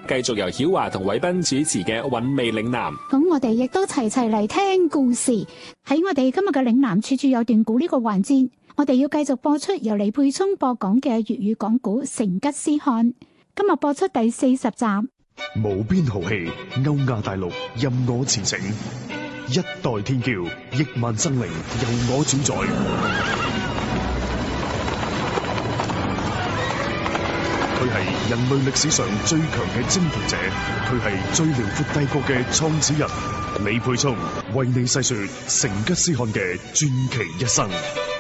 繼續由曉華同偉斌主持嘅韻味嶺南。 咁我哋亦都齊齊嚟聽故事。喺我哋今日嘅嶺南處處有段古呢個環節，我哋要繼續播出由李佩聰播講嘅粵語講古《成吉思汗》。今日播出第40集。 無邊豪氣，歐亞大陸任我馳騁，一代天驕，億萬生靈由我主宰。佢係人類歷史上最強嘅征服者，佢係最遼闊帝國嘅創始人。李佩聰為你細說成吉思汗嘅傳奇一生。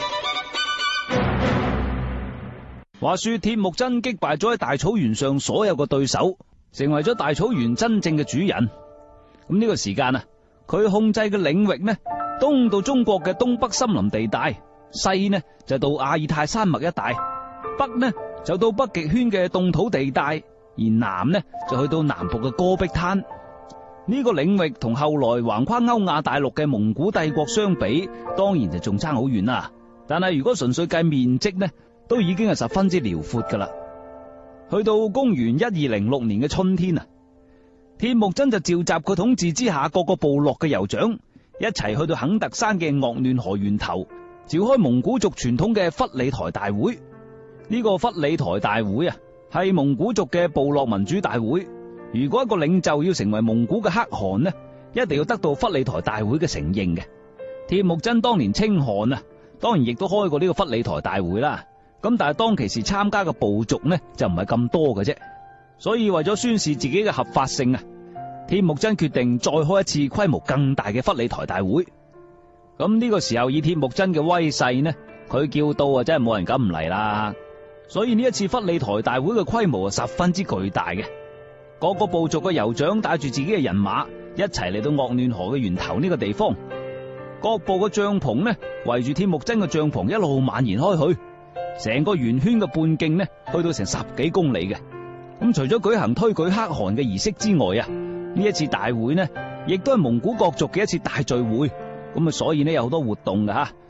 話說鐵木真擊敗咗喺大草原上所有嘅對手，成為咗大草原真正嘅主人。咁呢個時間啊，佢控制嘅領域呢，東到中國嘅東北森林地帶，西呢就到阿爾泰山脈一帶，北呢就到北極圈嘅凍土地帶，而南呢就去到南部嘅戈壁灘。呢個領域同後來橫跨歐亞大陸嘅蒙古帝國相比，當然就仲差好遠啦。但係如果純粹計面積呢，都已經係十分之遼闊噶啦。去到公元1206年嘅春天啊，鐵木真就召集佢統治之下各個部落嘅酋長，一齊去到肯特山嘅鄂嫩河源頭，召開蒙古族傳統嘅忽里台大會。呢個忽里台大會啊，係蒙古族嘅部落民主大會。如果一個領袖要成為蒙古嘅可汗呢，一定要得到忽里台大會嘅承認嘅。鐵木真當年稱汗啊，當然亦都開過呢個忽里台大會啦。咁但係當其時參加嘅部族呢，就唔係咁多嘅啫。所以為咗宣示自己嘅合法性啊，鐵木真決定再開一次規模更大嘅忽里台大會。咁呢個時候以鐵木真嘅威勢呢，佢叫到啊，真係冇人敢唔嚟啦。所以呢一次忽里台大會嘅規模啊，十分之巨大嘅。各個部族嘅酋長帶住自己嘅人馬一齊嚟到鄂嫩河嘅源頭呢個地方，各部嘅帳篷呢圍住鐵木真嘅帳篷一路蔓延開去，成個圓圈嘅半徑呢去到成10幾公里嘅。咁除咗舉行推舉可汗嘅儀式之外啊，呢一次大會呢亦都係蒙古各族嘅一次大聚會。咁啊，所以呢有好多活動㗎吓，